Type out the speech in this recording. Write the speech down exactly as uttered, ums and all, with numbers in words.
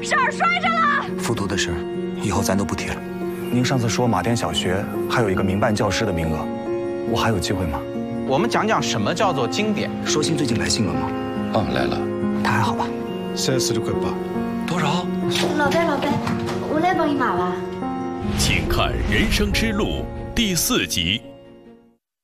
事儿摔着了。 复读的事，以后咱都不提了。您上次说马甸小学还有一个民办教师的名额，我还有机会吗？ 我们讲讲什么叫做经典。 说信最近来信了吗？ 哦，来了。 他还好吧？ 三十多块八。多少？ 老板，老板，我来帮你买吧。 请看《人生之路》第四集。